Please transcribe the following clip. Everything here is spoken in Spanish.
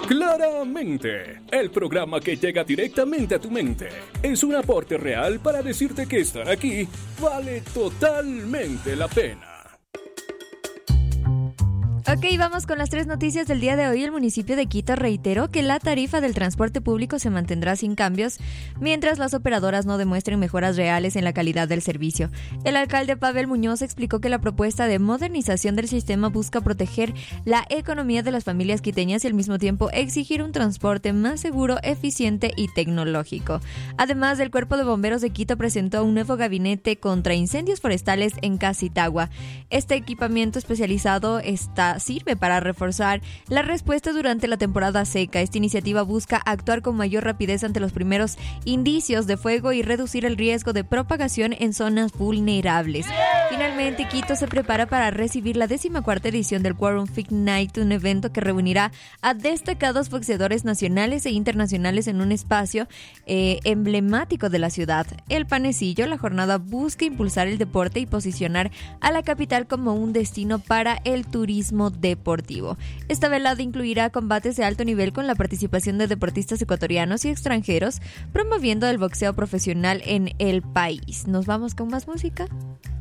Claramente, el programa que llega directamente a tu mente es un aporte real para decirte que estar aquí vale totalmente la pena. Ok, vamos con las 3 noticias del día de hoy. El municipio de Quito reiteró que la tarifa del transporte público se mantendrá sin cambios mientras las operadoras no demuestren mejoras reales en la calidad del servicio. El alcalde Pavel Muñoz explicó que la propuesta de modernización del sistema busca proteger la economía de las familias quiteñas y al mismo tiempo exigir un transporte más seguro, eficiente y tecnológico. Además, el Cuerpo de Bomberos de Quito presentó un nuevo gabinete contra incendios forestales en Casitagua. Este equipamiento especializado sirve para reforzar la respuesta durante la temporada seca. Esta iniciativa busca actuar con mayor rapidez ante los primeros indicios de fuego y reducir el riesgo de propagación en zonas vulnerables. Finalmente, Quito se prepara para recibir la 14ª edición del Quorum Fit Night, un evento que reunirá a destacados boxeadores nacionales e internacionales en un espacio emblemático de la ciudad. El Panecillo, la jornada busca impulsar el deporte y posicionar a la capital como un destino para el turismo deportivo. Esta velada incluirá combates de alto nivel con la participación de deportistas ecuatorianos y extranjeros, promoviendo el boxeo profesional en el país. ¿Nos vamos con más música?